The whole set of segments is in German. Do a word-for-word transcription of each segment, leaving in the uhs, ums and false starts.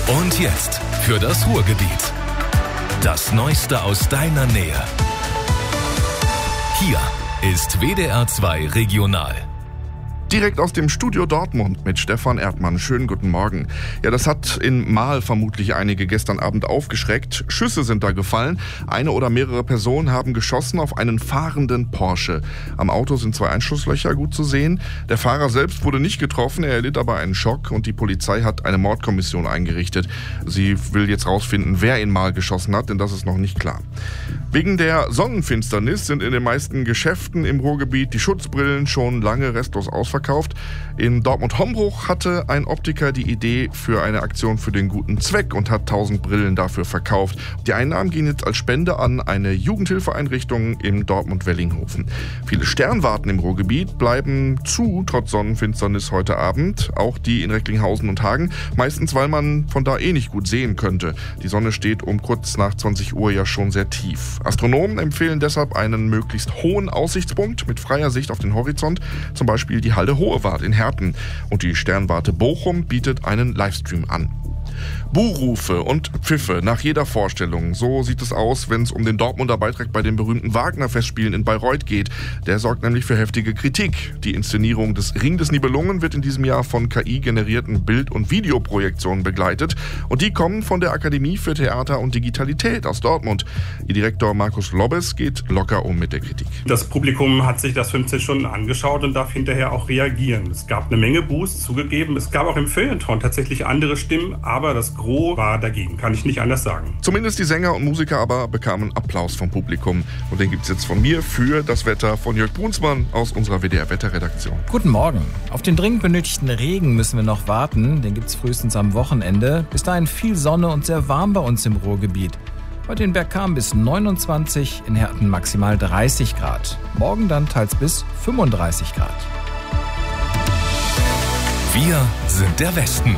Und jetzt für das Ruhrgebiet. Das Neueste aus deiner Nähe. Hier ist W D R zwei Regional. Direkt aus dem Studio Dortmund mit Stefan Erdmann. Schönen guten Morgen. Ja, das hat in Mahl vermutlich einige gestern Abend aufgeschreckt. Schüsse sind da gefallen. Eine oder mehrere Personen haben geschossen auf einen fahrenden Porsche. Am Auto sind zwei Einschusslöcher gut zu sehen. Der Fahrer selbst wurde nicht getroffen, er erlitt aber einen Schock und die Polizei hat eine Mordkommission eingerichtet. Sie will jetzt rausfinden, wer in Mahl geschossen hat, denn das ist noch nicht klar. Wegen der Sonnenfinsternis sind in den meisten Geschäften im Ruhrgebiet die Schutzbrillen schon lange restlos ausverkauft. In Dortmund-Hombruch hatte ein Optiker die Idee für eine Aktion für den guten Zweck und hat tausend Brillen dafür verkauft. Die Einnahmen gehen jetzt als Spende an eine Jugendhilfeeinrichtung im Dortmund-Wellinghofen. Viele Sternwarten im Ruhrgebiet bleiben zu, trotz Sonnenfinsternis heute Abend. Auch die in Recklinghausen und Hagen. Meistens, weil man von da eh nicht gut sehen könnte. Die Sonne steht um kurz nach zwanzig Uhr ja schon sehr tief. Astronomen empfehlen deshalb einen möglichst hohen Aussichtspunkt mit freier Sicht auf den Horizont, zum Beispiel die Halde Hohewart in Herten. Und die Sternwarte Bochum bietet einen Livestream an. Buhrufe und Pfiffe nach jeder Vorstellung. So sieht es aus, wenn es um den Dortmunder Beitrag bei den berühmten Wagner-Festspielen in Bayreuth geht. Der sorgt nämlich für heftige Kritik. Die Inszenierung des Ring des Nibelungen wird in diesem Jahr von K I-generierten Bild- und Videoprojektionen begleitet. Und die kommen von der Akademie für Theater und Digitalität aus Dortmund. Ihr Direktor Markus Lobbes geht locker um mit der Kritik. Das Publikum hat sich das fünfzehn Stunden angeschaut und darf hinterher auch reagieren. Es gab eine Menge Buß, zugegeben. Es gab auch im Feuilleton tatsächlich andere Stimmen, aber das Gros war dagegen, kann ich nicht anders sagen. Zumindest die Sänger und Musiker aber bekamen Applaus vom Publikum. Und den gibt's jetzt von mir für das Wetter von Jörg Brunsmann aus unserer W D R-Wetterredaktion. Guten Morgen. Auf den dringend benötigten Regen müssen wir noch warten. Den gibt's frühestens am Wochenende. Bis dahin viel Sonne und sehr warm bei uns im Ruhrgebiet. Heute in Bergkamen bis neunundzwanzig, in Herten maximal dreißig Grad. Morgen dann teils bis fünfunddreißig Grad. Wir sind der Westen.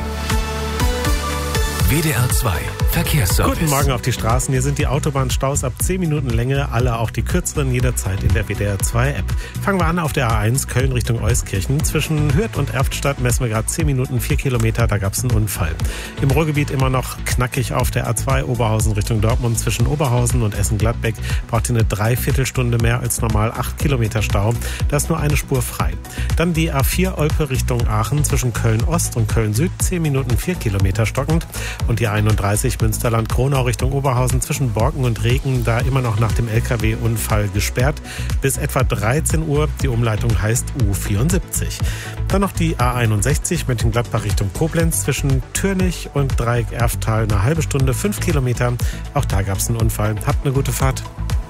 W D R zwei Verkehrsservice. Guten Morgen auf die Straßen. Hier sind die Autobahnstaus ab zehn Minuten Länge, alle auch die kürzeren jederzeit in der W D R zwei App. Fangen wir an auf der A eins Köln Richtung Euskirchen. Zwischen Hürth und Erftstadt messen wir gerade zehn Minuten, vier Kilometer, da gab es einen Unfall. Im Ruhrgebiet immer noch knackig auf der A zwei Oberhausen Richtung Dortmund. Zwischen Oberhausen und Essen-Gladbeck braucht ihr eine Dreiviertelstunde mehr als normal, acht Kilometer Stau. Da ist nur eine Spur frei. Dann die A vier Olpe Richtung Aachen zwischen Köln-Ost und Köln-Süd, zehn Minuten, vier Kilometer stockend. Und die einunddreißig Münsterland-Kronau Richtung Oberhausen zwischen Borken und Regen, da immer noch nach dem L K W-Unfall gesperrt. Bis etwa dreizehn Uhr, die Umleitung heißt U vierundsiebzig. Dann noch die A einundsechzig Mönchengladbach Richtung Koblenz zwischen Türnich und Dreieck-Erftal eine halbe Stunde, fünf Kilometer. Auch da gab es einen Unfall. Habt eine gute Fahrt.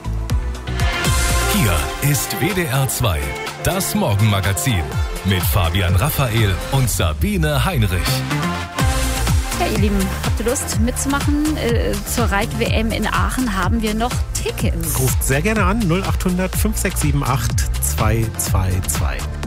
Hier ist W D R zwei, das Morgenmagazin mit Fabian Raphael und Sabine Heinrich. Ja, ihr Lieben, habt ihr Lust mitzumachen? Äh, zur Reit-W M in Aachen haben wir noch Tickets. Ruft sehr gerne an null acht hundert fünf sechs sieben acht zwei zwei zwei.